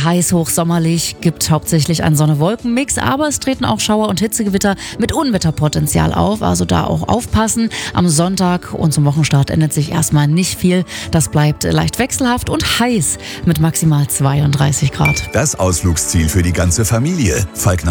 heiß hochsommerlich, gibt hauptsächlich einen Sonne-Wolken-Mix, aber es treten auch Schauer und Hitzegewitter mit Unwetterpotenzial auf, also da auch aufpassen. Am Sonntag und zum Wochenstart ändert sich erstmal nicht viel. Das bleibt leicht wechselhaft und heiß mit maximal 32 Grad. Das Ausflugsziel für die ganze Familie. Falkner